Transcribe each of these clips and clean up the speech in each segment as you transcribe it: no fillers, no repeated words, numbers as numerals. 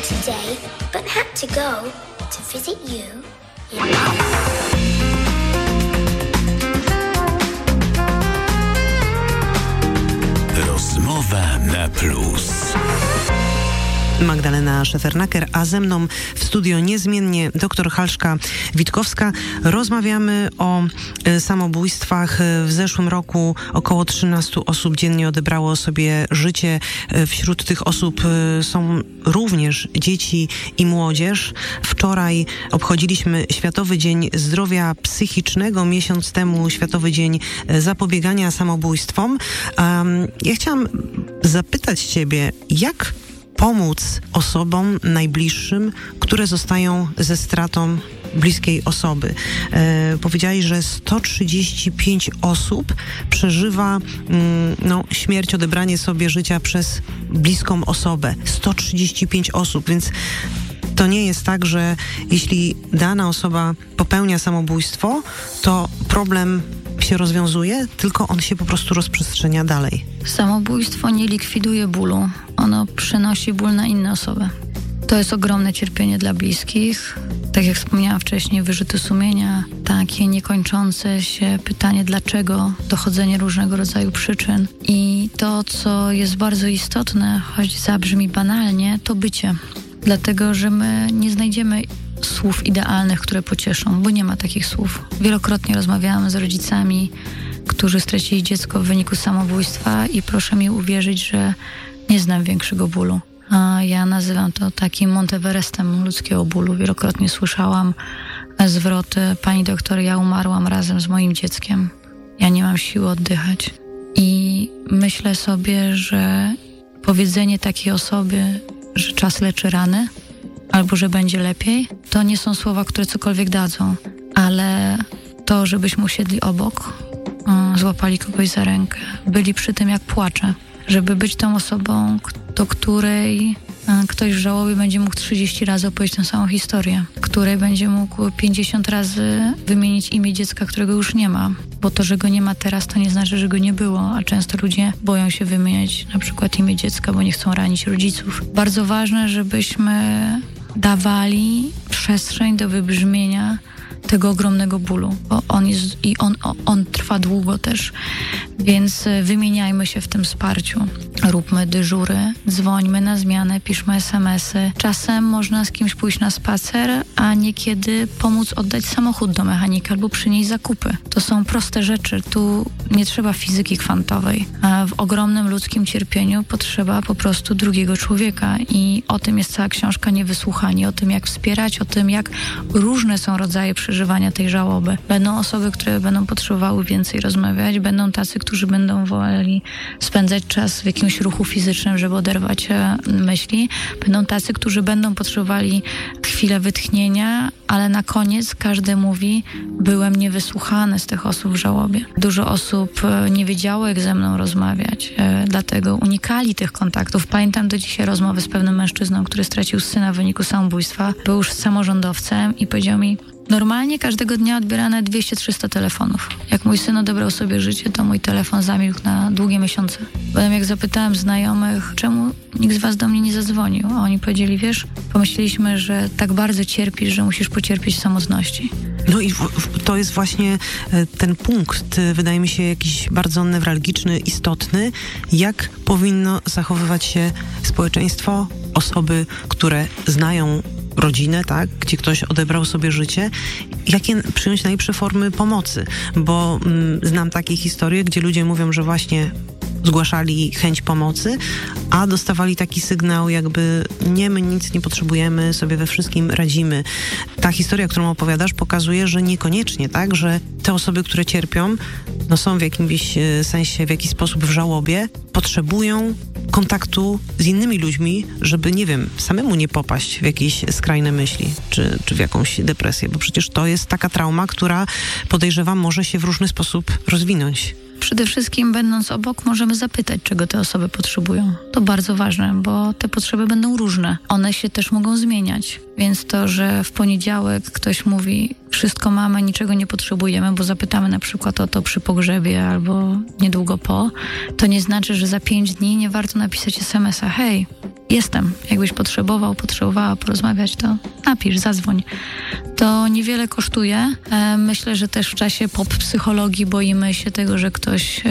today, but had to go to visit you in office. Rozmowa na plus. Magdalena Szefernaker, a ze mną w studio niezmiennie dr Halszka Witkowska. Rozmawiamy o samobójstwach. W zeszłym roku około 13 osób dziennie odebrało sobie życie. Wśród tych osób są również dzieci i młodzież. Wczoraj obchodziliśmy Światowy Dzień Zdrowia Psychicznego, miesiąc temu Światowy Dzień Zapobiegania Samobójstwom. Ja chciałam zapytać Ciebie, jak pomóc osobom najbliższym, które zostają ze stratą bliskiej osoby. Powiedziałeś, że 135 osób przeżywa śmierć, odebranie sobie życia przez bliską osobę. 135 osób, więc to nie jest tak, że jeśli dana osoba popełnia samobójstwo, to problem się rozwiązuje, tylko on się po prostu rozprzestrzenia dalej. Samobójstwo nie likwiduje bólu. Ono przenosi ból na inne osoby. To jest ogromne cierpienie dla bliskich. Tak jak wspomniałam wcześniej, wyrzuty sumienia, takie niekończące się pytanie dlaczego, dochodzenie różnego rodzaju przyczyn. I to, co jest bardzo istotne, choć zabrzmi banalnie, to bycie. Dlatego, że my nie znajdziemy słów idealnych, które pocieszą, bo nie ma takich słów. Wielokrotnie rozmawiałam z rodzicami, którzy stracili dziecko w wyniku samobójstwa i proszę mi uwierzyć, że nie znam większego bólu. A ja nazywam to takim Monteverestem ludzkiego bólu. Wielokrotnie słyszałam zwroty: pani doktor, ja umarłam razem z moim dzieckiem. Ja nie mam siły oddychać. I myślę sobie, że powiedzenie takiej osoby, że czas leczy rany, albo że będzie lepiej, to nie są słowa, które cokolwiek dadzą, ale to, żebyśmy usiedli obok, złapali kogoś za rękę, byli przy tym, jak płacze, żeby być tą osobą, do której ktoś w żałobie będzie mógł 30 razy opowiedzieć tę samą historię, której będzie mógł 50 razy wymienić imię dziecka, którego już nie ma, bo to, że go nie ma teraz, to nie znaczy, że go nie było, a często ludzie boją się wymieniać na przykład imię dziecka, bo nie chcą ranić rodziców. Bardzo ważne, żebyśmy dawali przestrzeń do wybrzmienia tego ogromnego bólu, bo on jest i on trwa długo też, więc wymieniajmy się w tym wsparciu. Róbmy dyżury, dzwońmy na zmianę, piszmy SMS-y. Czasem można z kimś pójść na spacer, a niekiedy pomóc oddać samochód do mechanika albo przynieść zakupy. To są proste rzeczy. Tu nie trzeba fizyki kwantowej. A w ogromnym ludzkim cierpieniu potrzeba po prostu drugiego człowieka i o tym jest cała książka Niewysłuchani, o tym, jak wspierać, o tym, jak różne są rodzaje przeżywania tej żałoby. Będą osoby, które będą potrzebowały więcej rozmawiać, będą tacy, którzy będą woleli spędzać czas w jakimś ruchu fizycznym, żeby oderwać myśli. Będą tacy, którzy będą potrzebowali chwilę wytchnienia, ale na koniec każdy mówi: byłem niewysłuchany z tych osób w żałobie. Dużo osób nie wiedziało, jak ze mną rozmawiać, dlatego unikali tych kontaktów. Pamiętam do dzisiaj rozmowy z pewnym mężczyzną, który stracił syna w wyniku samobójstwa. Był już samorządowcem i powiedział mi: normalnie każdego dnia odbierane 200-300 telefonów. Jak mój syn odebrał sobie życie, to mój telefon zamilkł na długie miesiące. Potem jak zapytałem znajomych, czemu nikt z was do mnie nie zadzwonił, a oni powiedzieli: wiesz, pomyśleliśmy, że tak bardzo cierpisz, że musisz pocierpieć w samotności. No i to jest właśnie ten punkt, wydaje mi się jakiś bardzo newralgiczny, istotny, jak powinno zachowywać się społeczeństwo, osoby, które znają rodzinę, tak, gdzie ktoś odebrał sobie życie, jakie przyjąć najlepsze formy pomocy, bo znam takie historie, gdzie ludzie mówią, że właśnie zgłaszali chęć pomocy, a dostawali taki sygnał jakby: nie, my nic nie potrzebujemy, sobie we wszystkim radzimy. Ta historia, którą opowiadasz, pokazuje, że niekoniecznie, tak, że te osoby, które cierpią, no są w jakimś sensie, w jakiś sposób w żałobie, potrzebują kontaktu z innymi ludźmi, żeby, nie wiem, samemu nie popaść w jakieś skrajne myśli, czy w jakąś depresję, bo przecież to jest taka trauma, która, podejrzewam, może się w różny sposób rozwinąć. Przede wszystkim, będąc obok, możemy zapytać, czego te osoby potrzebują. To bardzo ważne, bo te potrzeby będą różne. One się też mogą zmieniać. Więc to, że w poniedziałek ktoś mówi: wszystko mamy, niczego nie potrzebujemy, bo zapytamy na przykład o to przy pogrzebie albo niedługo po, to nie znaczy, że za 5 dni nie warto napisać SMS-a: hej, jestem, jakbyś potrzebowała porozmawiać, to napisz, zadzwoń. To niewiele kosztuje. Myślę, że też w czasie pop-psychologii boimy się tego, że ktoś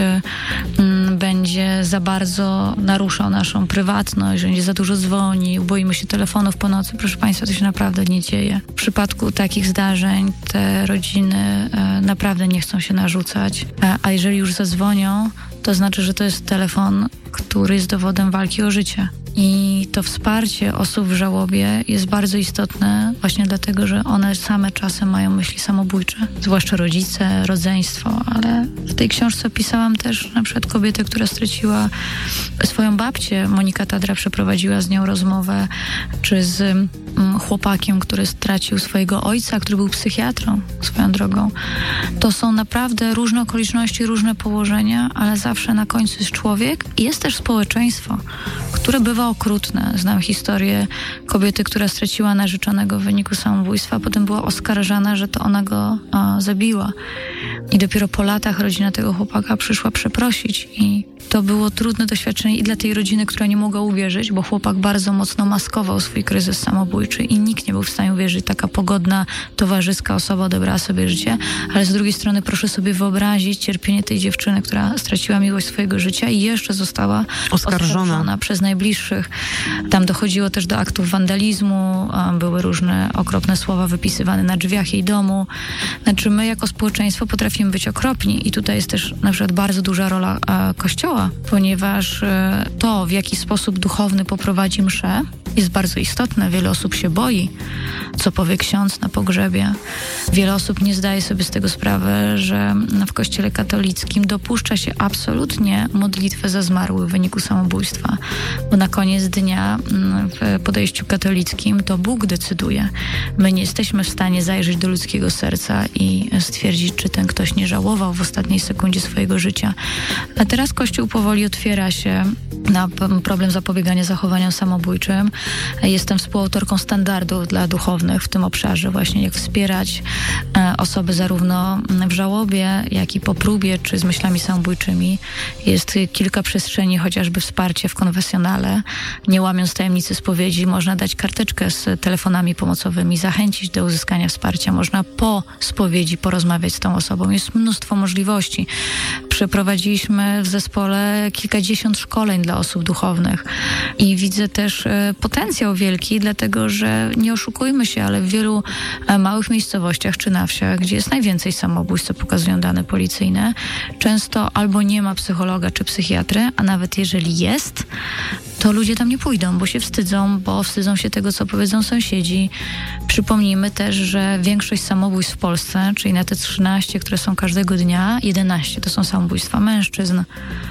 będzie za bardzo naruszał naszą prywatność, że będzie za dużo dzwonił, boimy się telefonów po nocy. Proszę Państwa, to się naprawdę nie dzieje. W przypadku takich zdarzeń te rodziny naprawdę nie chcą się narzucać, a jeżeli już zadzwonią, to znaczy, że to jest telefon, który jest dowodem walki o życie. I to wsparcie osób w żałobie jest bardzo istotne właśnie dlatego, że one same czasem mają myśli samobójcze. Zwłaszcza rodzice, rodzeństwo, ale w tej książce opisałam też na przykład kobietę, która straciła swoją babcię. Monika Tadra przeprowadziła z nią rozmowę, czy z chłopakiem, który stracił swojego ojca, który był psychiatrą swoją drogą. To są naprawdę różne okoliczności, różne położenia, ale zawsze na końcu jest człowiek i jest też społeczeństwo, które bywa okrutne. Znam historię kobiety, która straciła narzeczonego w wyniku samobójstwa, a potem była oskarżana, że to ona go zabiła. I dopiero po latach rodzina tego chłopaka przyszła przeprosić i to było trudne doświadczenie i dla tej rodziny, która nie mogła uwierzyć, bo chłopak bardzo mocno maskował swój kryzys samobójczy i nikt nie był w stanie uwierzyć. Taka pogodna, towarzyska osoba odebrała sobie życie, ale z drugiej strony proszę sobie wyobrazić cierpienie tej dziewczyny, która straciła miłość swojego życia i jeszcze została oskarżona przez najbliższych. Tam dochodziło też do aktów wandalizmu, były różne okropne słowa wypisywane na drzwiach jej domu. Znaczy my jako społeczeństwo potrafimy być okropni i tutaj jest też na przykład bardzo duża rola Kościoła, ponieważ to, w jaki sposób duchowny poprowadzi mszę, jest bardzo istotne. Wiele osób się boi, co powie ksiądz na pogrzebie. Wiele osób nie zdaje sobie z tego sprawy, że w Kościele katolickim dopuszcza się absolutnie modlitwę za zmarłych w wyniku samobójstwa, bo na koniec dnia w podejściu katolickim to Bóg decyduje. My nie jesteśmy w stanie zajrzeć do ludzkiego serca i stwierdzić, czy ten ktoś nie żałował w ostatniej sekundzie swojego życia. A teraz Kościół powoli otwiera się na problem zapobiegania zachowaniom samobójczym. Jestem współautorką standardów dla duchownych w tym obszarze, właśnie jak wspierać osoby zarówno w żałobie, jak i po próbie, czy z myślami samobójczymi. Jest kilka przestrzeni, chociażby wsparcie w konfesjonale. Nie łamiąc tajemnicy spowiedzi, można dać karteczkę z telefonami pomocowymi, zachęcić do uzyskania wsparcia. Można po spowiedzi porozmawiać z tą osobą. Jest mnóstwo możliwości. Przeprowadziliśmy w zespole kilkadziesiąt szkoleń dla osób duchownych i widzę też potencjał wielki, dlatego że nie oszukujmy się, ale w wielu małych miejscowościach czy na wsiach, gdzie jest najwięcej samobójstw, co pokazują dane policyjne, często albo nie ma psychologa czy psychiatry, a nawet jeżeli jest, to ludzie tam nie pójdą, bo się wstydzą, bo wstydzą się tego, co powiedzą sąsiedzi. Przypomnijmy też, że większość samobójstw w Polsce, czyli na te 13, które są każdego dnia, 11 to są samobójstwa mężczyzn.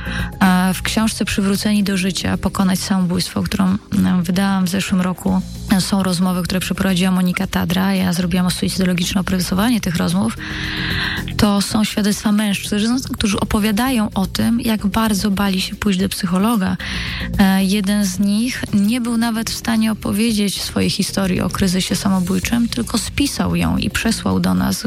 A w książce Przywróceni do życia, pokonać samobójstwo, którą wydałam w zeszłym roku, są rozmowy, które przeprowadziła Monika Tadra. Ja zrobiłam suicydologiczne opracowanie tych rozmów. To są świadectwa mężczyzn, którzy opowiadają o tym, jak bardzo bali się pójść do psychologa. Jeden z nich nie był nawet w stanie opowiedzieć swojej historii o kryzysie samobójczym, tylko spisał ją i przesłał do nas,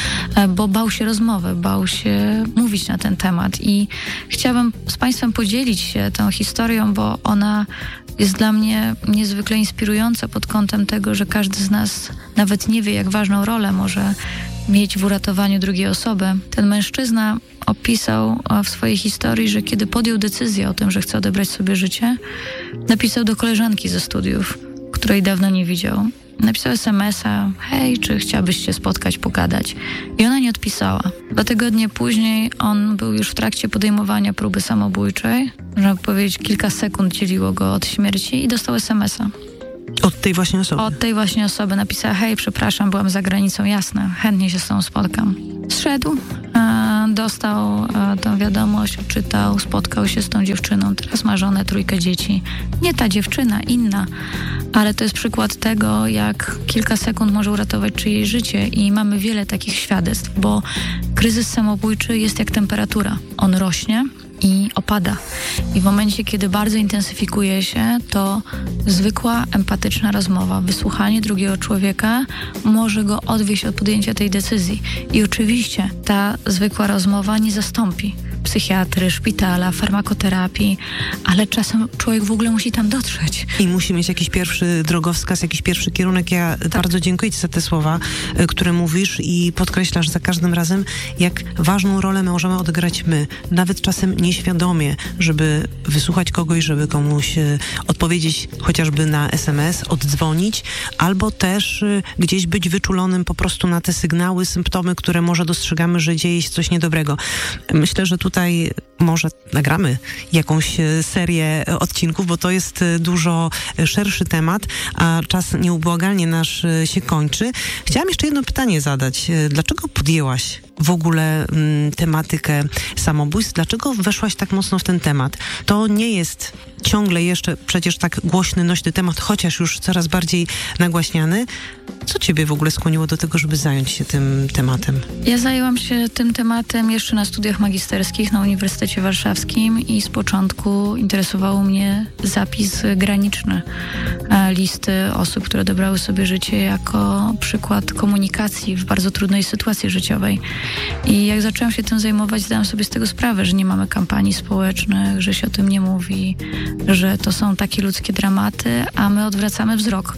bo bał się rozmowy, bał się mówić na ten temat. I chciałabym z Państwem podzielić się tą historią, bo ona jest dla mnie niezwykle inspirująca pod kątem tego, że każdy z nas nawet nie wie, jak ważną rolę może mieć w uratowaniu drugiej osoby. Ten mężczyzna opisał w swojej historii, że kiedy podjął decyzję o tym, że chce odebrać sobie życie, napisał do koleżanki ze studiów, której dawno nie widział. Napisał SMS-a: hej, czy chciałabyś się spotkać, pogadać? I ona nie odpisała. 2 tygodnie później on był już w trakcie podejmowania próby samobójczej. Można powiedzieć, kilka sekund dzieliło go od śmierci i dostał SMS-a. Od tej właśnie osoby? Od tej właśnie osoby. Napisała: hej, przepraszam, byłam za granicą, jasne, chętnie się z tą spotkam. Zszedł, dostał tą wiadomość, czytał, spotkał się z tą dziewczyną. Teraz ma żonę, 3 dzieci. Nie ta dziewczyna, inna. Ale to jest przykład tego, jak kilka sekund może uratować czyjeś życie i mamy wiele takich świadectw, bo kryzys samobójczy jest jak temperatura. On rośnie, i opada. I w momencie, kiedy bardzo intensyfikuje się, to zwykła, empatyczna rozmowa, wysłuchanie drugiego człowieka może go odwieść od podjęcia tej decyzji. I oczywiście ta zwykła rozmowa nie zastąpi psychiatry, szpitala, farmakoterapii, ale czasem człowiek w ogóle musi tam dotrzeć. I musi mieć jakiś pierwszy drogowskaz, jakiś pierwszy kierunek. Ja bardzo dziękuję Ci za te słowa, które mówisz i podkreślasz za każdym razem, jak ważną rolę możemy odegrać my, nawet czasem nieświadomie, żeby wysłuchać kogoś, żeby komuś odpowiedzieć chociażby na SMS, oddzwonić, albo też gdzieś być wyczulonym po prostu na te sygnały, symptomy, które może dostrzegamy, że dzieje się coś niedobrego. Myślę, że tutaj może nagramy jakąś serię odcinków, bo to jest dużo szerszy temat, a czas nieubłagalnie nasz się kończy. Chciałam jeszcze jedno pytanie zadać. Dlaczego podjęłaś w ogóle tematykę samobójstw? Dlaczego weszłaś tak mocno w ten temat? To nie jest ciągle jeszcze przecież tak głośny, nośny temat, chociaż już coraz bardziej nagłaśniany. Co Ciebie w ogóle skłoniło do tego, żeby zająć się tym tematem? Ja zajęłam się tym tematem jeszcze na studiach magisterskich na Uniwersytecie Warszawskim i z początku interesował mnie zapis graniczny listy osób, które odebrały sobie życie jako przykład komunikacji w bardzo trudnej sytuacji życiowej. I jak zaczęłam się tym zajmować, zdałam sobie z tego sprawę, że nie mamy kampanii społecznych, że się o tym nie mówi, że to są takie ludzkie dramaty, a my odwracamy wzrok.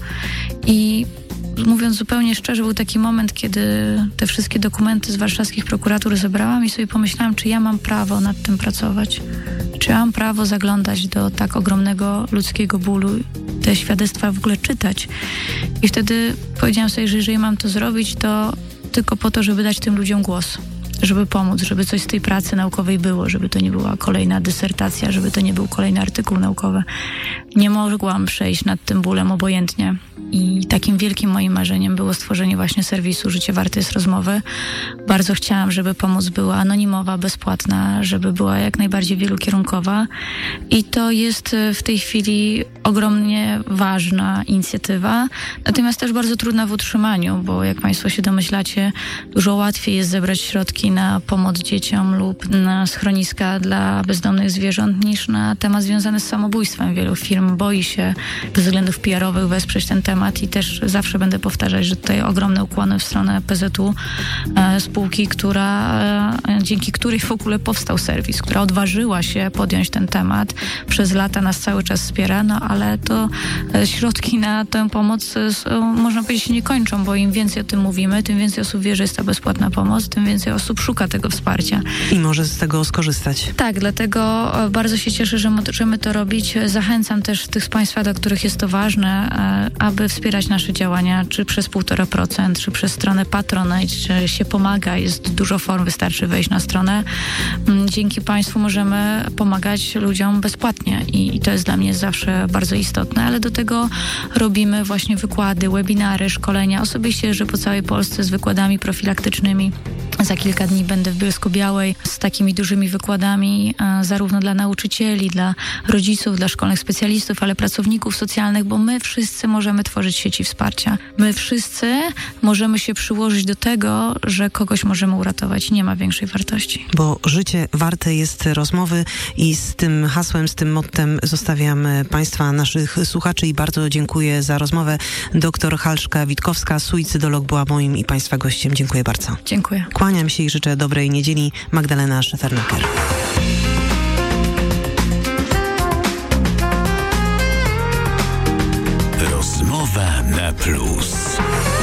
I mówiąc zupełnie szczerze, był taki moment, kiedy te wszystkie dokumenty z warszawskich prokuratur zebrałam i sobie pomyślałam, czy ja mam prawo nad tym pracować. Czy ja mam prawo zaglądać do tak ogromnego ludzkiego bólu, te świadectwa w ogóle czytać. I wtedy powiedziałam sobie, że jeżeli mam to zrobić, to tylko po to, żeby dać tym ludziom głos. Żeby pomóc, żeby coś z tej pracy naukowej było, żeby to nie była kolejna dysertacja, żeby to nie był kolejny artykuł naukowy. Nie mogłam przejść nad tym bólem obojętnie. I takim wielkim moim marzeniem było stworzenie właśnie serwisu Życie warte jest rozmowy. Bardzo chciałam, żeby pomoc była anonimowa, bezpłatna, żeby była jak najbardziej wielokierunkowa. I to jest w tej chwili ogromnie ważna inicjatywa, natomiast też bardzo trudna w utrzymaniu, bo jak Państwo się domyślacie, dużo łatwiej jest zebrać środki na pomoc dzieciom lub na schroniska dla bezdomnych zwierząt niż na temat związany z samobójstwem. Wielu firm boi się ze względów PR-owych wesprzeć ten temat i też zawsze będę powtarzać, że tutaj ogromne ukłony w stronę PZU, spółki, dzięki której w ogóle powstał serwis, która odważyła się podjąć ten temat. Przez lata nas cały czas wspiera, ale to środki na tę pomoc można powiedzieć się nie kończą, bo im więcej o tym mówimy, tym więcej osób wie, że jest ta bezpłatna pomoc, tym więcej osób szuka tego wsparcia. I może z tego skorzystać. Tak, dlatego bardzo się cieszę, że możemy to robić. Zachęcam też tych z Państwa, dla których jest to ważne, aby wspierać nasze działania, czy przez 1,5%, czy przez stronę Patronite, czy się pomaga. Jest dużo form, wystarczy wejść na stronę. Dzięki Państwu możemy pomagać ludziom bezpłatnie i to jest dla mnie zawsze bardzo istotne, ale do tego robimy właśnie wykłady, webinary, szkolenia. Osobiście jeżdżę po całej Polsce z wykładami profilaktycznymi. Za kilka dni będę w Bielsko-Białej z takimi dużymi wykładami, zarówno dla nauczycieli, dla rodziców, dla szkolnych specjalistów, ale pracowników socjalnych, bo my wszyscy możemy tworzyć sieci wsparcia. My wszyscy możemy się przyłożyć do tego, że kogoś możemy uratować. Nie ma większej wartości. Bo życie warte jest rozmowy i z tym hasłem, z tym mottem zostawiam Państwa, naszych słuchaczy i bardzo dziękuję za rozmowę. Dr Halszka Witkowska, suicydolog, była moim i Państwa gościem. Dziękuję bardzo. Dziękuję. Kłaniam się i życzę dobrej niedzieli. Magdalena Szefernaker. Rozmowa na plus.